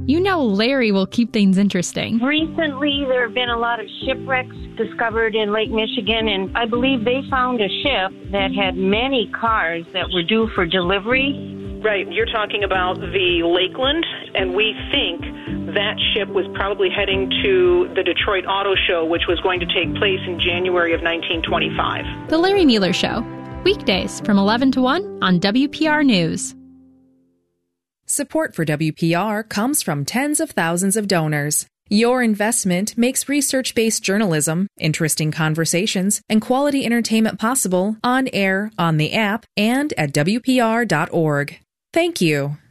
You know Larry will keep things interesting. Recently, there have been a lot of shipwrecks discovered in Lake Michigan, and I believe they found a ship that had many cars that were due for delivery. Right, you're talking about the Lakeland, and we think that ship was probably heading to the Detroit Auto Show, which was going to take place in January of 1925. The Larry Mueller Show, weekdays from 11 to 1 on WPR News. Support for WPR comes from tens of thousands of donors. Your investment makes research-based journalism, interesting conversations, and quality entertainment possible on air, on the app, and at WPR.org. Thank you.